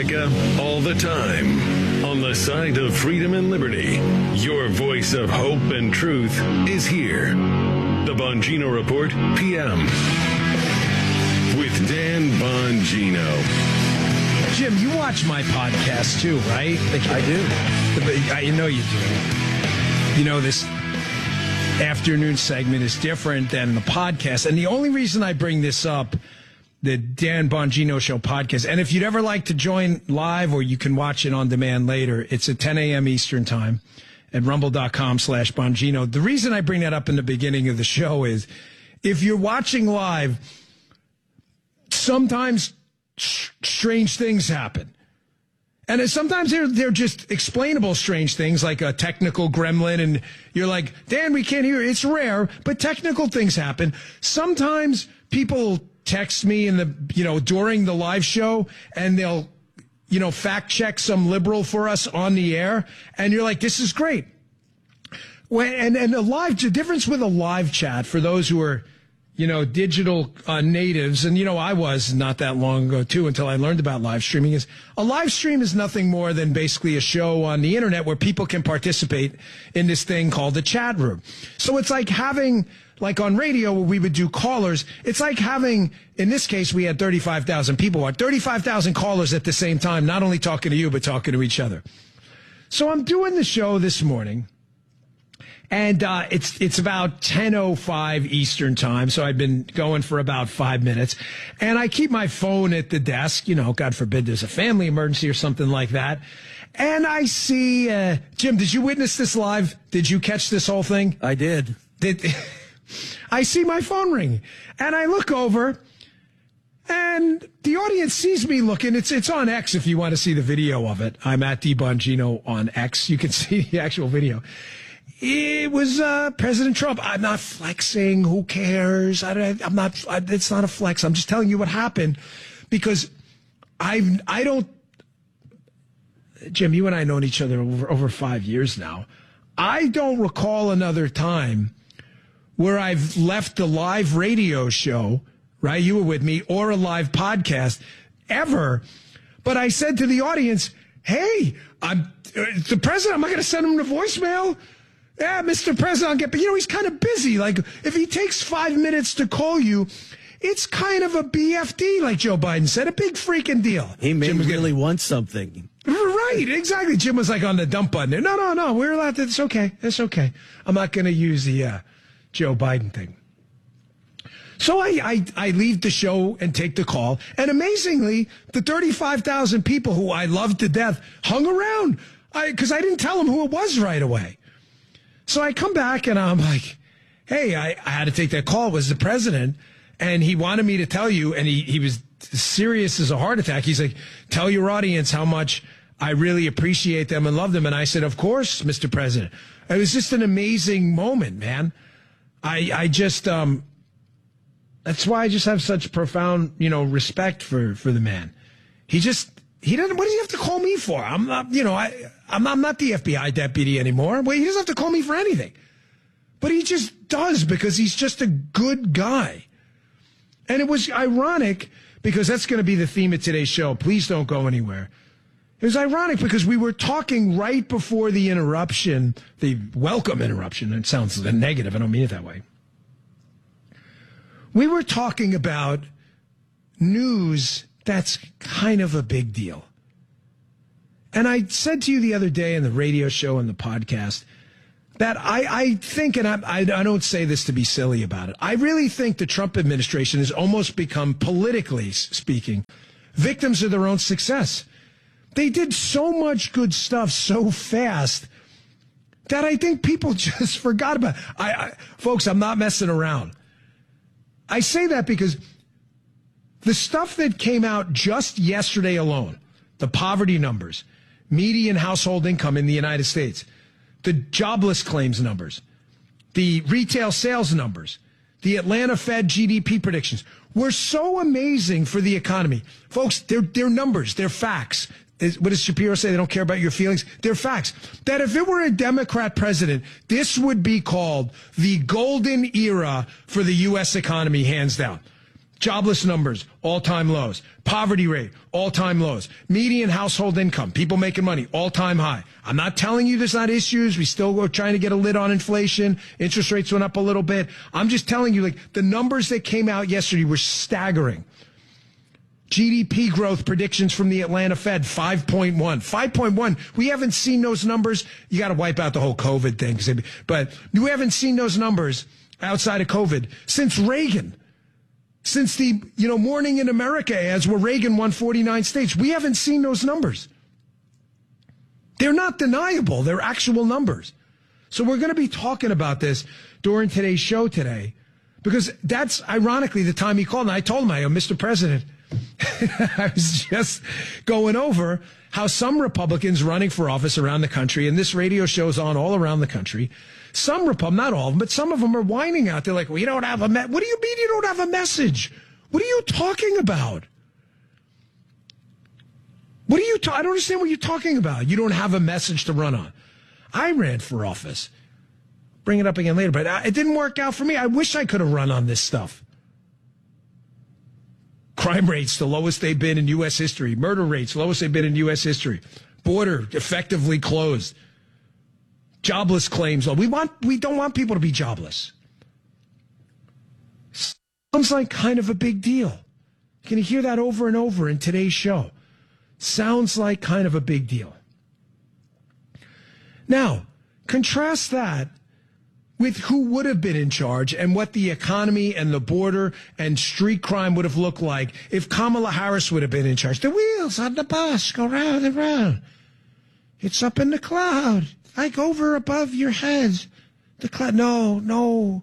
America, all the time. On the side of freedom and liberty, your voice of hope and truth is here. The Bongino Report, PM. With Dan Bongino. Jim, you watch my podcast too, right? I do. I know you do. You know, this afternoon segment is different than the podcast. And the only reason I bring this up, the Dan Bongino Show podcast, and if you'd ever like to join live or you can watch it on demand later, it's at 10 a.m. Eastern time at rumble.com/Bongino. The reason I bring that up in the beginning of the show is if you're watching live, sometimes strange things happen. And sometimes they're just explainable strange things, like a technical gremlin, and you're like, Dan, we can't hear. It's rare, but technical things happen. Sometimes people text me during the live show, and they'll, fact check some liberal for us on the air, and you're like, this is great. And the difference with a live chat for those who are, digital natives, and I was not that long ago too until I learned about live streaming, is a live stream is nothing more than basically a show on the internet where people can participate in this thing called the chat room. So it's like having, like on radio where we would do callers, it's like having, in this case we had 35,000 people, 35,000 callers at the same time, not only talking to you but talking to each other. So I'm doing the show this morning. And it's about 10:05 Eastern time, so I've been going for about 5 minutes. And I keep my phone at the desk, God forbid there's a family emergency or something like that. And I see, Jim, did you witness this live? Did you catch this whole thing? I did. I see my phone ring, and I look over, and the audience sees me looking. It's on X if you want to see the video of it. I'm at DBongino on X. You can see the actual video. It was President Trump. I'm not flexing. Who cares? I'm not. It's not a flex. I'm just telling you what happened because I don't. Jim, you and I have known each other over 5 years now. I don't recall another time where I've left a live radio show, right? You were with me, or a live podcast ever. But I said to the audience, "Hey, I'm the president. I'm not going to send him the voicemail." Yeah, Mr. President, I'll get, but he's kind of busy. Like, if he takes 5 minutes to call you, it's kind of a BFD, like Joe Biden said, a big freaking deal. He may really want something. Right, exactly. Jim was like on the dump button there. No, we're allowed to, it's okay. I'm not going to use the Joe Biden thing. So I leave the show and take the call. And amazingly, the 35,000 people who I love to death hung around because I didn't tell them who it was right away. So I come back and I'm like, hey, I had to take that call. It was the president, and he wanted me to tell you, and he was serious as a heart attack. He's like, tell your audience how much I really appreciate them and love them. And I said, of course, Mr. President. It was just an amazing moment, man. I just, that's why I just have such profound, respect for the man. He doesn't, what does he have to call me for? I'm not, I'm not the FBI deputy anymore. Well, he doesn't have to call me for anything. But he just does because he's just a good guy. And it was ironic because that's going to be the theme of today's show. Please don't go anywhere. It was ironic because we were talking right before the interruption, the welcome interruption. It sounds negative. I don't mean it that way. We were talking about news that's kind of a big deal. And I said to you the other day in the radio show and the podcast that I think, and I don't say this to be silly about it, I really think the Trump administration has almost become, politically speaking, victims of their own success. They did so much good stuff so fast that I think people just forgot about it. Folks, I'm not messing around. I say that because the stuff that came out just yesterday alone, the poverty numbers, median household income in the United States, the jobless claims numbers, the retail sales numbers, the Atlanta Fed GDP predictions were so amazing for the economy. Folks, they're numbers, they're facts. What does Shapiro say? They don't care about your feelings. They're facts. That if it were a Democrat president, this would be called the golden era for the U.S. economy, hands down. Jobless numbers, all-time lows. Poverty rate, all-time lows. Median household income, people making money, all-time high. I'm not telling you there's not issues. We still are trying to get a lid on inflation. Interest rates went up a little bit. I'm just telling you, like, the numbers that came out yesterday were staggering. GDP growth predictions from the Atlanta Fed, 5.1. 5.1. We haven't seen those numbers. You got to wipe out the whole COVID thing. But we haven't seen those numbers outside of COVID since Reagan. Since the, Morning in America ads where Reagan won 49 states. We haven't seen those numbers. They're not deniable. They're actual numbers. So we're going to be talking about this during today's show today because that's ironically the time he called. And I told him, Mr. President, I was just going over how some Republicans running for office around the country, and this radio show's on all around the country, some Republicans, not all of them, but some of them are whining out there like, well, you don't have a what do you mean you don't have a message? What are you talking about? What are you I don't understand what you're talking about. You don't have a message to run on. I ran for office. Bring it up again later, but it didn't work out for me. I wish I could have run on this stuff. Crime rates, the lowest they've been in U.S. history. Murder rates, lowest they've been in U.S. history. Border effectively closed. Jobless claims. We don't want people to be jobless. Sounds like kind of a big deal. Can you hear that over and over in today's show? Sounds like kind of a big deal. Now, contrast that with who would have been in charge and what the economy and the border and street crime would have looked like if Kamala Harris would have been in charge. The wheels on the bus go round and round. It's up in the cloud, like over above your head. The cloud. No,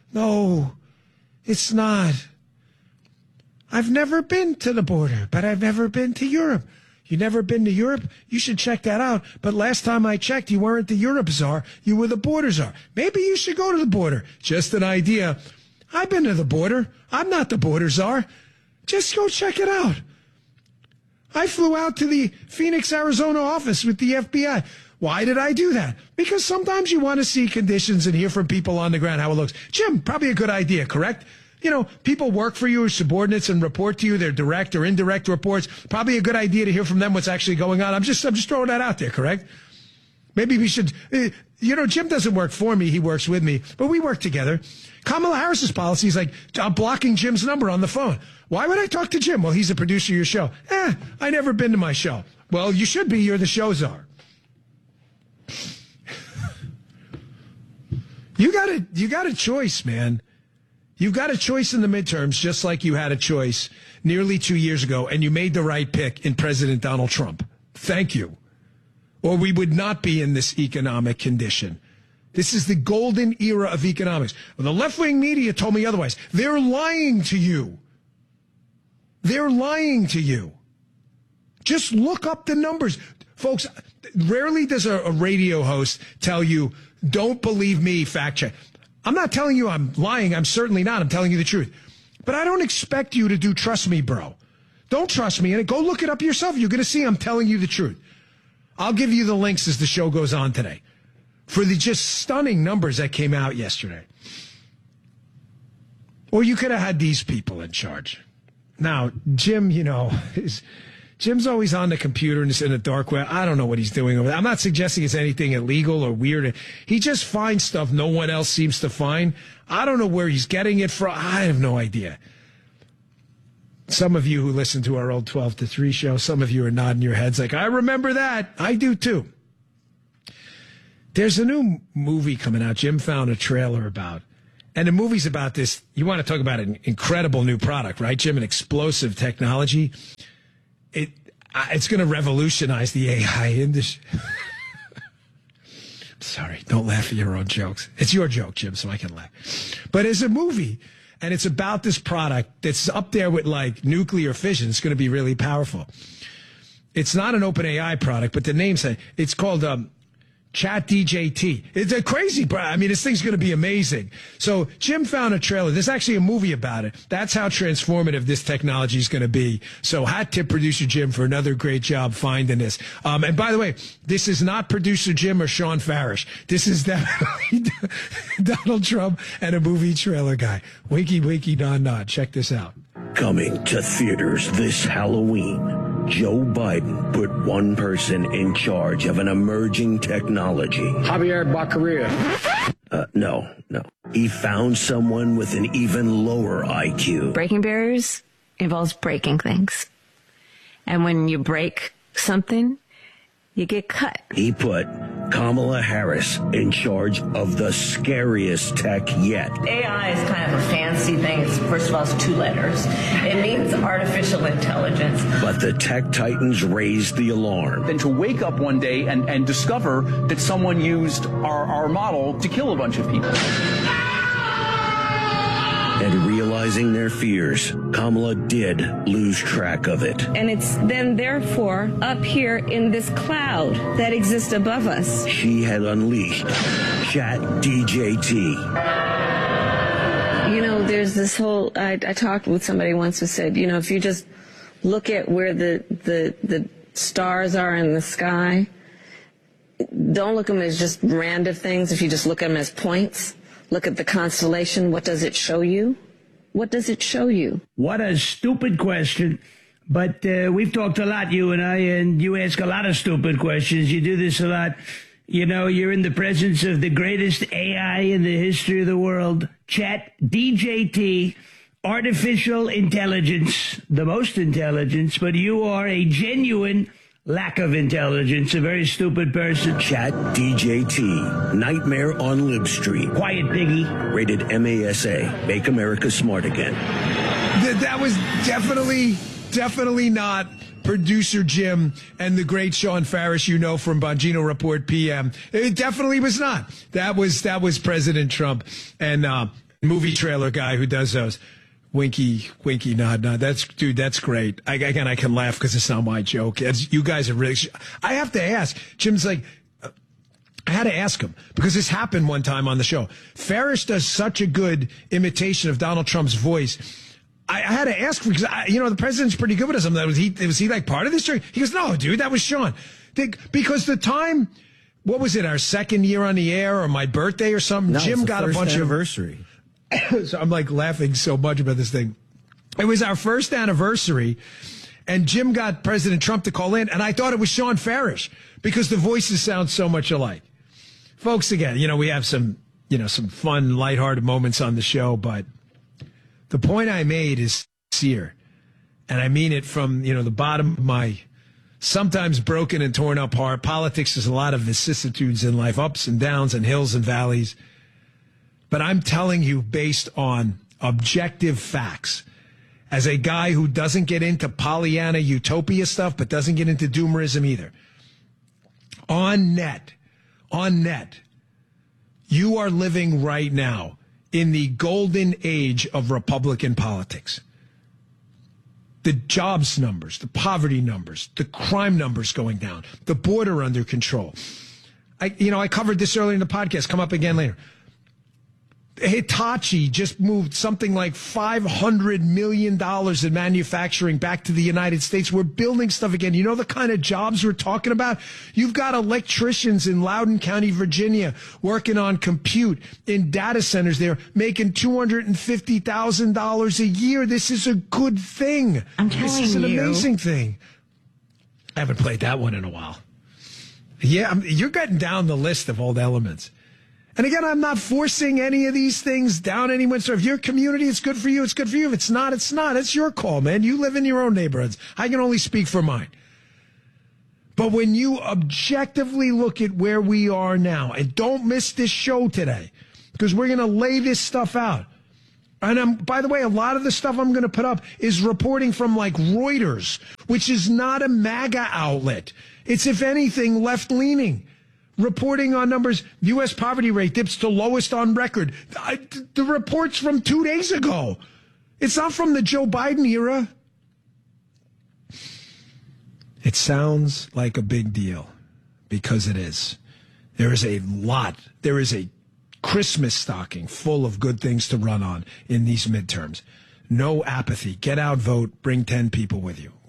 it's not. I've never been to the border, but I've never been to Europe. You never been to Europe? You should check that out. But last time I checked, you weren't the Europe czar. You were the border czar. Maybe you should go to the border. Just an idea. I've been to the border. I'm not the border czar. Just go check it out. I flew out to the Phoenix, Arizona office with the FBI. Why did I do that? Because sometimes you want to see conditions and hear from people on the ground how it looks. Jim, probably a good idea, correct? People work for you as subordinates and report to you. They're direct or indirect reports. Probably a good idea to hear from them what's actually going on. I'm just throwing that out there, correct? Maybe we should, Jim doesn't work for me. He works with me, but we work together. Kamala Harris's policy is like, I'm blocking Jim's number on the phone. Why would I talk to Jim? Well, he's a producer of your show. I never been to my show. Well, you should be. You're the show czar. You got a choice, man. You've got a choice in the midterms, just like you had a choice nearly 2 years ago, and you made the right pick in President Donald Trump. Thank you. Or we would not be in this economic condition. This is the golden era of economics. Well, the left-wing media told me otherwise. They're lying to you. They're lying to you. Just look up the numbers. Folks, rarely does a radio host tell you, don't believe me, fact check. I'm not telling you I'm lying. I'm certainly not. I'm telling you the truth. But I don't expect you to do trust me, bro. Don't trust me. And go look it up yourself. You're going to see I'm telling you the truth. I'll give you the links as the show goes on today for the just stunning numbers that came out yesterday. Or you could have had these people in charge. Now, Jim, Jim's always on the computer and it's in the dark web. I don't know what he's doing over there. I'm not suggesting it's anything illegal or weird. He just finds stuff no one else seems to find. I don't know where he's getting it from. I have no idea. Some of you who listen to our old 12 to 3 show, some of you are nodding your heads like, I remember that. I do too. There's a new movie coming out. Jim found a trailer about. And the movie's about this. You want to talk about an incredible new product, right, Jim? An explosive technology. It's going to revolutionize the AI industry. Sorry, don't laugh at your own jokes. It's your joke, Jim, so I can laugh. But it's a movie, and it's about this product that's up there with, like, nuclear fission. It's going to be really powerful. It's not an OpenAI product, but the name says it's called ChatDJT. It's a crazy, I mean, this thing's going to be amazing. So Jim found a trailer. There's actually a movie about it. That's how transformative this technology is going to be. So hat tip producer Jim for another great job finding this. And by the way, this is not producer Jim or Sean Farish. This is definitely Donald Trump and a movie trailer guy. Winky, winky, nod, nod. Check this out. Coming to theaters this Halloween, Joe Biden put one person in charge of an emerging technology. Javier Baccaria. No. He found someone with an even lower IQ. Breaking barriers involves breaking things. And when you break something, you get cut. He put Kamala Harris in charge of the scariest tech yet. AI is kind of a fancy thing. First of all, it's 2 letters. It means artificial intelligence. But the tech titans raised the alarm. Then to wake up one day and discover that someone used our model to kill a bunch of people. And realizing their fears, Kamala did lose track of it. And it's then, therefore, up here in this cloud that exists above us. She had unleashed ChatDJT. You know, there's this whole, I talked with somebody once who said, you know, if you just look at where the stars are in the sky, don't look at them as just random things. If you just look at them as points, look at the constellation. What does it show you? What does it show you? What a stupid question. But we've talked a lot, you and I, and you ask a lot of stupid questions. You do this a lot. You know, you're in the presence of the greatest AI in the history of the world, ChatDJT, artificial intelligence, the most intelligence, but you are a genuine lack of intelligence, a very stupid person. ChatDJT, Nightmare on Lib Street. Quiet, piggy. Rated MASA. Make America Smart Again. That was definitely not producer Jim and the great Sean Farish, you know, from Bongino Report PM. It definitely was not. That was President Trump and movie trailer guy who does those. Winky, nod. That's great. I can laugh because it's not my joke. You guys are really. I have to ask. Jim's like, I had to ask him because this happened one time on the show. Farish does such a good imitation of Donald Trump's voice. I had to ask because the president's pretty good with us. Was he like part of this? He goes, no, dude, that was Sean. Because the time, what was it? Our second year on the air or my birthday or something? No, Jim got a bunch anniversary. So I'm like laughing so much about this thing. It was our first anniversary, and Jim got President Trump to call in, and I thought it was Sean Farish because the voices sound so much alike. Folks, again, we have some fun, lighthearted moments on the show, but the point I made is sincere, and I mean it from, the bottom of my sometimes broken and torn up heart. Politics is a lot of vicissitudes in life, ups and downs and hills and valleys. But I'm telling you, based on objective facts, as a guy who doesn't get into Pollyanna utopia stuff, but doesn't get into doomerism either, on net, you are living right now in the golden age of Republican politics. The jobs numbers, the poverty numbers, the crime numbers going down, the border under control. I covered this earlier in the podcast. Come up again later. Hitachi just moved something like $500 million in manufacturing back to the United States. We're building stuff again. You know the kind of jobs we're talking about? You've got electricians in Loudoun County, Virginia, working on compute in data centers there, making $250,000 a year. This is a good thing. This is an amazing thing. I haven't played that one in a while. Yeah, you're getting down the list of old elements. And again, I'm not forcing any of these things down anyone's throat. If your community, it's good for you, it's good for you. If it's not, it's not. It's your call, man. You live in your own neighborhoods. I can only speak for mine. But when you objectively look at where we are now, and don't miss this show today, because we're going to lay this stuff out. And by the way, a lot of the stuff I'm going to put up is reporting from like Reuters, which is not a MAGA outlet. It's, if anything, left-leaning. Reporting on numbers, U.S. poverty rate dips to lowest on record. The report's from 2 days ago. It's not from the Joe Biden era. It sounds like a big deal because it is. There is a lot. There is a Christmas stocking full of good things to run on in these midterms. No apathy. Get out, vote, bring 10 people with you.